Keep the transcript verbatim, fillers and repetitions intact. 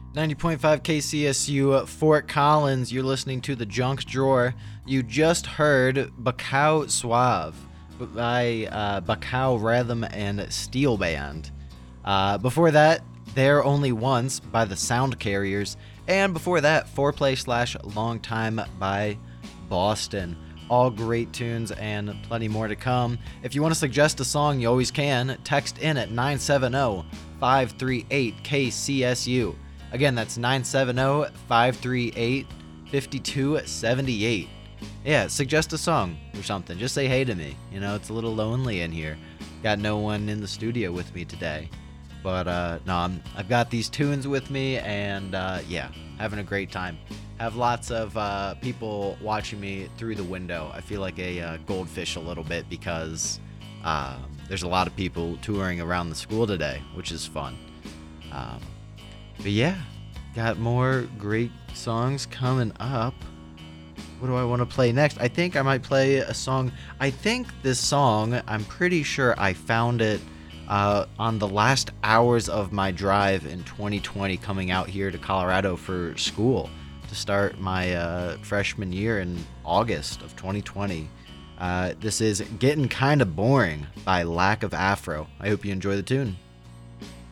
ninety point five K C S U Fort Collins, you're listening to The Junk Drawer. You just heard Bacau Suave by uh, Bacau Rhythm and Steel Band. Uh, before that, There Only Once by the Sound Carriers. And before that, Foreplay slash Long Time by Boston. All great tunes and plenty more to come. If you want to suggest a song, you always can. Text in at nine seven zero, five three eight, K C S U. Again, that's nine seven zero, five three eight, five two seven eight. Yeah, suggest a song or something. Just say hey to me. You know, it's a little lonely in here. Got no one in the studio with me today. But, uh, no, I'm, I've got these tunes with me, and, uh, yeah, having a great time. Have lots of uh, people watching me through the window. I feel like a uh, goldfish a little bit because uh, there's a lot of people touring around the school today, which is fun. Um, but yeah, got more great songs coming up. What do I want to play next? I think I might play a song. I think this song, I'm pretty sure I found it uh, on the last hours of my drive in twenty twenty coming out here to Colorado for school to start my uh, freshman year in August of twenty twenty. Uh, this is Getting Kinda Boring by Lack of Afro. I hope you enjoy the tune.